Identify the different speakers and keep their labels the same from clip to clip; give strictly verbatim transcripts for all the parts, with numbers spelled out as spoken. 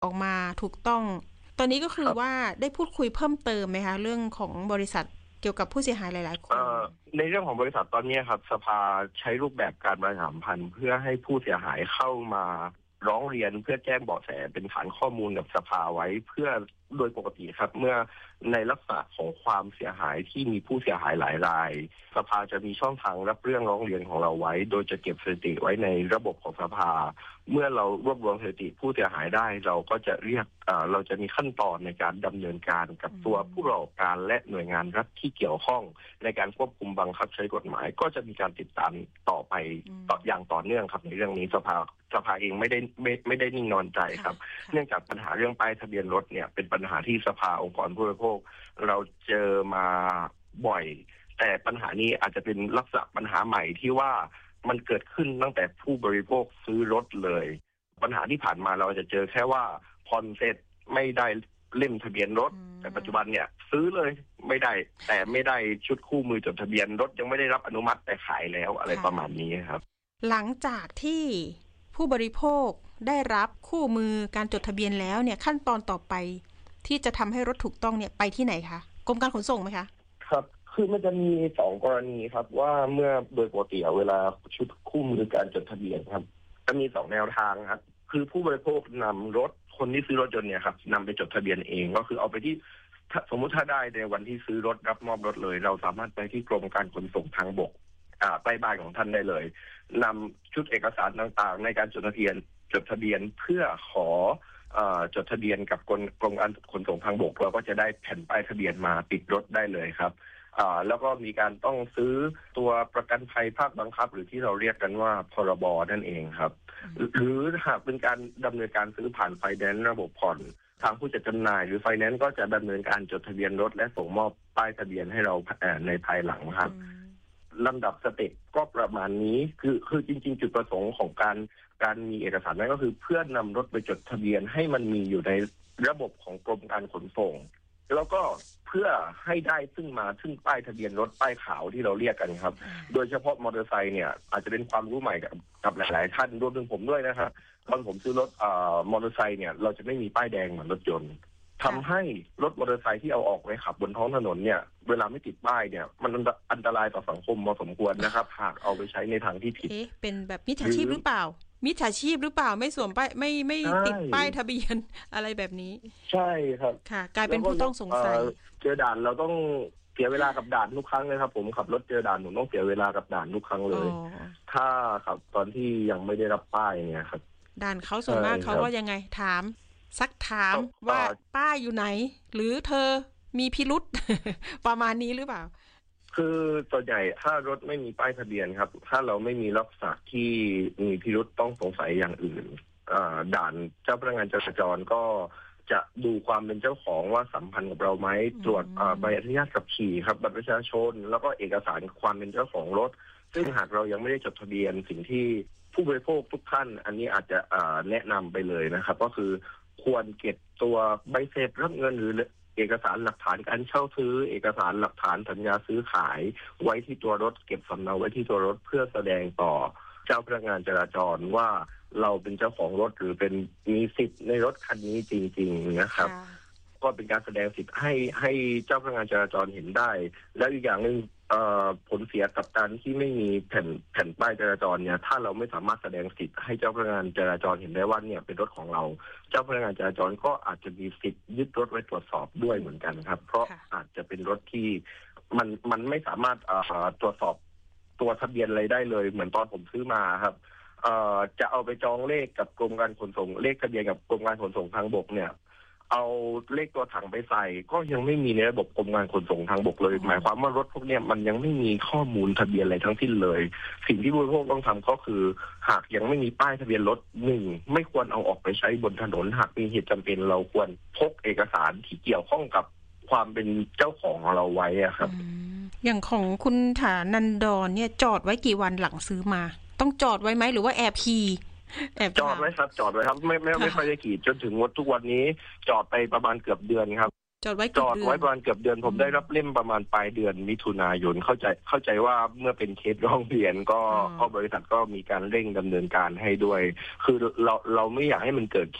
Speaker 1: ออกมาถูกต้องตอนนี้ก็คือว่าได้พูดคุยเพิ่มเติมไหมคะเรื่องของบริษัทเกี่ยวกับผู้เสียหายหลายๆคน
Speaker 2: ในเรื่องของบริษัทตอนนี้ครับสภาใช้รูปแบบการประชาสัมพันธ์เพื่อให้ผู้เสียหายเข้ามาร้องเรียนเพื่อแจ้งเบาะแสเป็นฐานข้อมูลกับสภาไว้เพื่อโดยปกติครับเมื่อในลักษณะของความเสียหายที่มีผู้เสียหายหลายรายสภาจะมีช่องทางรับเรื่องร้องเรียนของเราไว้โดยจะเก็บสถิติไว้ในระบบของสภาเมื่อเรารวบรวมสถิติผู้เสียหายได้เราก็จะเรียกเอ่อเราจะมีขั้นตอนในการดำเนินการกับตัวผู้ประกอบการและหน่วยงานรัฐที่เกี่ยวข้องในการควบคุมบังคับใช้กฎหมายก็จะมีการติดตามต่อไปต่ออย่างต่อเนื่องครับในเรื่องนี้สภาสภาเองไม่ได้ไม่ไม่ได้นิ่งนอนใจครับเนื่องจากปัญหาเรื่องป้ายทะเบียนรถเนี่ยเป็นปัญหาที่สภาองค์กรผู้บริโภคเราเจอมาบ่อยแต่ปัญหานี้อาจจะเป็นลักษณะปัญหาใหม่ที่ว่ามันเกิดขึ้นตั้งแต่ผู้บริโภคซื้อรถเลยปัญหาที่ผ่านมาเราจะเจอแค่ว่าผ่อนเสร็จไม่ได้เล่มทะเบียนรถแต่ปัจจุบันเนี่ยซื้อเลยไม่ได้แต่ไม่ได้ชุดคู่มือจดทะเบียนรถยังไม่ได้รับอนุมัติแต่ขายแล้วอะไรประมาณนี้ครับ
Speaker 1: หลังจากที่ผู้บริโภคได้รับคู่มือการจดทะเบียนแล้วเนี่ยขั้นตอนต่อไปที่จะทำให้รถถูกต้องเนี่ยไปที่ไหนคะกรมการขนส่งไหมคะ
Speaker 2: ครับคือมันจะมีสองกรณีครับว่าเมื่อโดยปกติเวลาชุดคู่มือการจดทะเบียนครับจะมีสองแนวทางครับคือผู้บริโภคนำรถคนที่ซื้อรถยนต์เนี่ยครับนำไปจดทะเบียนเองก็คือเอาไปที่สมมุติถ้าได้ในวันที่ซื้อรถรับมอบรถเลยเราสามารถไปที่กรมการขนส่งทางบกใกล้บ้านของท่านได้เลยนำชุดเอกสารต่างๆในการจดทะเบียนจดทะเบียนเพื่อขอจดทะเบียนกับกรมกรมการขนส่งทางบกเราก็จะได้แผ่นป้ายทะเบียนมาติดรถได้เลยครับแล้วก็มีการต้องซื้อตัวประกันภัยภาคบังคับหรือที่เราเรียกกันว่าพรบนั่นเองครับหรือหากเป็นการดำเนินการซื้อผ่านไฟแนนซ์ระบบผ่อนทางผู้จัดจำหน่ายหรือไฟแนนซ์ก็จะดำเนินการจดทะเบียนรถและส่งมอบป้ายทะเบียนให้เราในภายหลังครับลำดับสเต็ปก็ประมาณนี้คือคือจริงๆจุดประสงค์ของการการมีเอกสารนั้นก็คือเพื่อนำรถไปจดทะเบียนให้มันมีอยู่ในระบบของกรมการขนส่งแล้วก็เพื่อให้ได้ซึ่งมาซึ่งป้ายทะเบียนรถป้ายขาวที่เราเรียกกันครับโดยเฉพาะมอเตอร์ไซค์เนี่ยอาจจะเป็นความรู้ใหม่กับกับหลายๆท่านรวมถึงผมด้วยนะครับตอนผมซื้อรถอ่ามอเตอร์ไซค์เนี่ยเราจะไม่มีป้ายแดงเหมือนรถยนต์ทำให้รถมอเตอร์ไซค์ที่เอาออกไปขับบนท้องถนนเนี่ยเวลาไม่ติดป้ายเนี่ยมันอันตรายต่อสังคมพอสมควรนะครับหากเอาไปใช้ในทางที่ผิด
Speaker 1: เอ๊ะเป็นแบบมิจฉาชีพหรือเปล่ามิจฉาชีพหรือเปล่าไม่สวมป้ายไม่ไม่ติดป้ายทะเบียนอะไรแบบนี้
Speaker 2: ใช่ครับ
Speaker 1: ค่ะกลายเป็นผู้ต้องสงสัย
Speaker 2: เจอด่านเราต้องเสียเวลากับด่านทุกครั้งเลยครับผมขับรถเจอด่านผมต้องเสียเวลากับด่านทุกครั้งเลยถ้าขับตอนที่ยังไม่ได้รับป้ายเนี่ยครับ
Speaker 1: ด่านเขาส่วนมากเขาว่ายังไงถามซักถามว่าป้ายอยู่ไหนหรือเธอมีพิรุธ ประมาณนี้หรือเปล่า
Speaker 2: คือส่วนใหญ่ถ้ารถไม่มีป้ายทะเบียนครับถ้าเราไม่มีลักษณะที่มีพิรุธต้องสงสัยอย่างอื่นด่านเจ้าพนักงานจราจรก็จะดูความเป็นเจ้าของว่าสัมพันธ์กับเราไหมตรวจใบอนุญาตขับขี่ครับบัตรประชาชนแล้วก็เอกสารความเป็นเจ้าของรถซึ่งหากเรายังไม่ได้จดทะเบียนสิ่งที่ผู้บริโภคทุกท่านอันนี้อาจจะแนะนำไปเลยนะครับก็คือควรเก็บตัวใบเสร็จรับเงินหรือเอกสารหลักฐานการเช่าซื้อเอกสารหลักฐานสัญญาซื้อขายไว้ที่ตัวรถเก็บสำเนาไว้ที่ตัวรถเพื่อแสดงต่อเจ้าพนักงานจราจรว่าเราเป็นเจ้าของรถหรือเป็นมีสิทธิ์ในรถคันนี้จริงๆนะครับก็เป็นการแสดงสิทธิ์ให้ให้เจ้าพนักงานจราจรเห็นได้แล้วอีกอย่างหนึ่งผลเสียกับการที่ไม่มีแผ่นแผ่นป้ายจราจรเนี่ยถ้าเราไม่สามารถแสดงสิทธิ์ให้เจ้าพนักงานจราจรเห็นได้ว่าเนี่ยเป็นรถของเราเจ้าพนักงานจราจรก็อาจจะมีสิทธิ์ยึดรถไว้ตรวจสอบด้วยเหมือนกันครับเพราะอาจจะเป็นรถที่มันมันไม่สามารถตรวจสอบตัวทะเบียนอะไรได้เลยเหมือนตอนผมซื้อมาครับจะเอาไปจองเลขกับกรมการขนส่งเลขทะเบียนกับกรมการขนส่งทางบกเนี่ยเอาเลขตัวถังไปใส่ก็ยังไม่มีในระบบกรมการขนส่งทางบกเลยหมายความว่ารถพวกนี้มันยังไม่มีข้อมูลทะเบียนอะไรทั้งสิ้นเลยสิ่งที่ผู้บริโภคต้องทำก็คือหากยังไม่มีป้ายทะเบียนรถหนึ่งไม่ควรเอาออกไปใช้บนถนนหากมีเหตุจำเป็นเราควรพกเอกสารที่เกี่ยวข้องกับความเป็นเจ้าของเราไว้อะครับ
Speaker 1: อย่างของคุณฐานันดรเนี่ยจอดไว้กี่วันหลังซื้อมาต้องจอดไว้ไหมหรือว่าแอบขี่
Speaker 2: จอดไว้ครับจอดไว้ครับไม่ไม่ไม่ค่อยได้ขี่จนถึงวันทุกวันนี้จอดไปประมาณเกือบเดือนครับ
Speaker 1: จอดไว้
Speaker 2: จอดไว้ประมาณเกือบเดือนผมได้รับเล่มประมาณปลายเดือนมิถุนายนเข้าใจเข้าใจว่าเมื่อเป็นเคสร้องเรียนก็ก็บริษัทก็มีการเร่งดำเนินการให้ด้วยคือเราเราไม่อยากให้มันเกิดเคส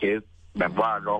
Speaker 2: แบบว่าร้อง